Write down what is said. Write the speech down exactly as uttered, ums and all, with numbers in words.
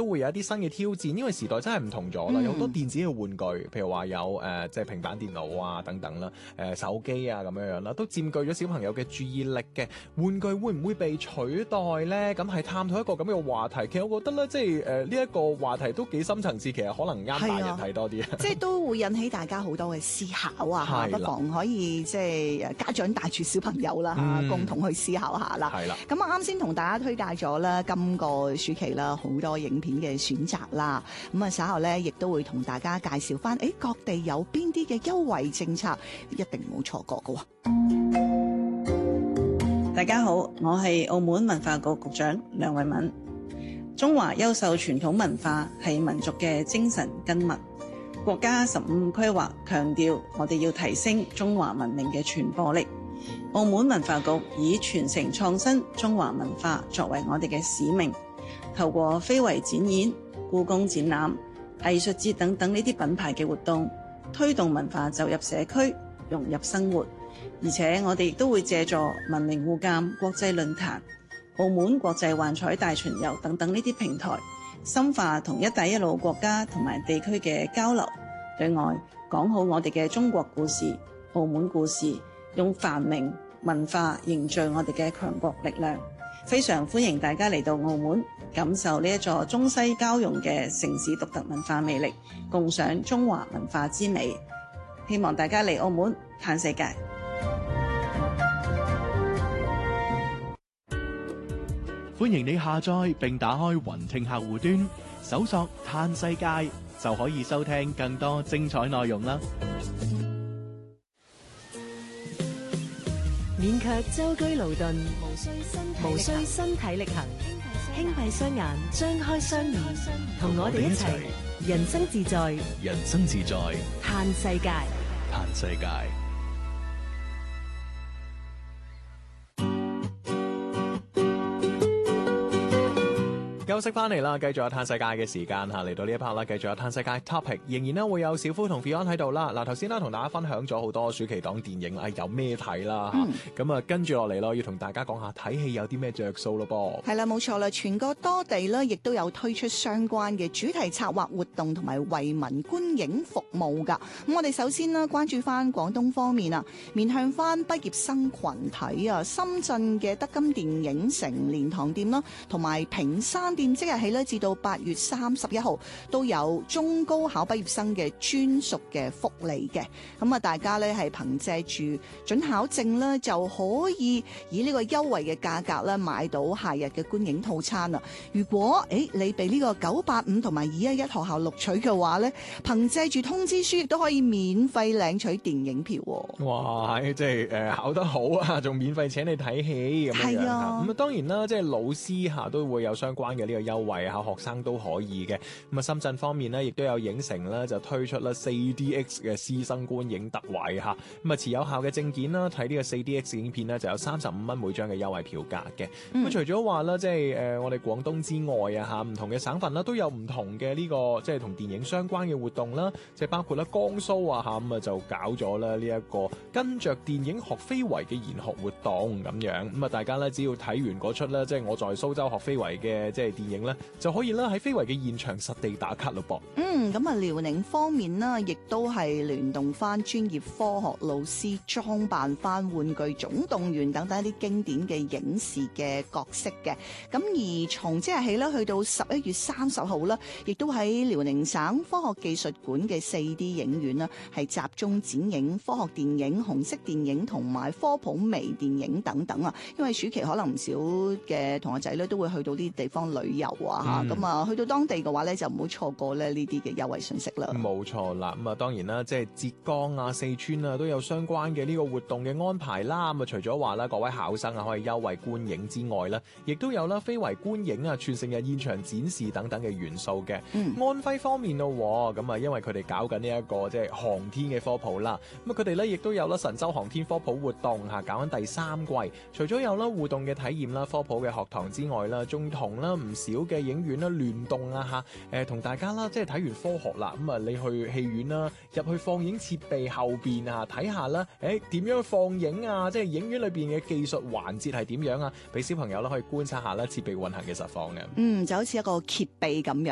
都會有一啲新嘅挑戰，因為時代真係唔同咗啦， 嗯有好多電子嘅玩具，譬如話有誒、呃、即係平板電腦啊等等啦，誒、呃、手機啊咁樣樣啦，都佔據咗小朋友嘅注意力嘅。玩具會唔會被取代咧？咁係探討一個咁嘅話題。其實我覺得咧，即係誒呢一個話題都幾深層次，其實可能啱大人睇多啲。 即係都會引起大家好多嘅思考啊！嚇，不妨可以即係家長帶住小朋友啦嚇，嗯、共同去思考下啦。 係啦。 咁啊，啱先同大家推介咗啦，今個暑期啦，好多影片嘅選擇啦。咁啊，稍後咧亦都會同大家介紹翻，誒各地有邊啲嘅優惠政策，一定唔好錯過㗎喎。 大家好，我係澳門文化局局長梁慧敏。中華優秀傳統文化係民族嘅精神根脈。國家十五規劃強調，我哋要提升中華文明嘅傳播力。澳門文化局以傳承創新中華文化作為我哋嘅使命，透過非遺展演、故宮展覽、藝術節等等呢啲品牌嘅活動，推動文化走入社區，融入生活。而且我哋亦都會借助文明互鑑國際論壇、澳門國際幻彩大巡遊等等呢啲平台，深化同一帶一路國家同埋地區嘅交流，對外講好我哋嘅中國故事、澳門故事，用繁榮文化凝聚我哋嘅強國力量。非常歡迎大家嚟到澳門，感受呢一座中西交融嘅城市獨特文化魅力，共賞中華文化之美。希望大家嚟澳門嘆世界。 歡迎你下載並打開雲聽客戶端，搜索嘆世界就可以收聽更多精彩內容啦。 勉強舟車勞頓，無需身體力行，輕閉雙眼，張開雙耳，同我哋一齊人生自在， 人生自在， 嘆世界， 嘆世界。 休息翻嚟啦，繼續有嘆世界嘅時間嚇，嚟到呢一 part 啦，繼續有嘆世界 topic，仍然咧會有小夫同 Fion 喺度啦。嗱，頭先啦同大家分享咗好多暑期檔電影，係有咩睇啦嚇，咁啊跟住落嚟咯，要同大家講下睇戲有啲咩着數咯噃。 係啦，冇錯啦，全國多地咧亦都有推出相關嘅主題策劃活動同埋惠民觀影服務㗎。咁我哋首先啦關注翻廣東方面啊，面向翻畢業生群體啊，深圳嘅德金電影城蓮塘店啦，同埋坪山店即日起咧至到八月三十一號都有中高考畢業生嘅專屬嘅福利嘅。咁啊，大家咧係憑借住准考證咧就可以以呢個優惠嘅價格咧買到夏日嘅觀影套餐啊。如果誒你被呢個九八五同埋二一一學校錄取嘅話咧，憑借住通知書亦都可以免費領取電影票。 哇！即係誒考得好啊，仲免費請你睇戲咁樣樣。係啊，咁啊當然啦，即係老師嚇都會有相關嘅呢個優惠啊，學生都可以嘅。咁啊，深圳方面呢，亦都有影城咧就推出啦四 D X 嘅師生觀影特惠嚇。咁啊，持有效嘅證件啦，睇呢個四 D X 影片呢，就有三十五蚊每張嘅優惠票價嘅。咁、嗯、除咗話啦，即係誒我哋廣東之外啊嚇，唔同嘅省份啦都有唔同嘅呢個即係同電影相關嘅活動啦，即係包括啦江蘇啊嚇咁啊就搞咗啦呢一個跟着電影學非遺嘅研學活動咁樣。咁啊，大家咧只要睇完嗰出咧，即係我在蘇州學非遺嘅即係電影咧，就可以啦喺非遺嘅現場實地打卡咯噃。嗯， 咁啊遼寧方面呢，亦都係聯動翻專業科學老師裝扮翻玩具總動員等等一啲經典嘅影視嘅角色嘅。咁而從即日起咧，去到十一月三十號啦，亦都喺遼寧省科學技術館嘅四 D 影院啦，係集中展映科學電影、紅色電影同埋科普微電影等等啊。因為暑期可能唔少嘅同學仔咧都會去到啲地方旅遊啊嚇，咁啊、嗯、去到當地嘅話咧就唔好錯過咧呢啲嘅優惠信息啦。 冇錯啦，咁啊當然啦，即係浙江啊、四川啊都有相關嘅呢個活動嘅安排啦。咁啊除咗話啦，各位考生啊可以優惠觀影之外啦，亦都有啦非遺觀影啊、全城日現場展示等等嘅元素嘅。嗯、安徽方面咯，咁啊因為佢哋搞緊呢一個即係航天嘅科普啦，咁啊佢哋咧亦都有啦神舟航天科普活動嚇，搞緊第三季。除咗有啦互動嘅體驗啦、科普嘅學堂之外啦，仲同啦唔少嘅影院啦聯動啊嚇，誒同大家啦即係睇完科學啦，咁啊你去戲院啦，入去放映設備後邊啊睇下啦，誒點樣放映啊，即係影院裏邊嘅技術環節係點樣啊，俾小朋友啦可以觀察下啦設備運行嘅實況嘅。 嗯，就好似一個揭秘咁樣。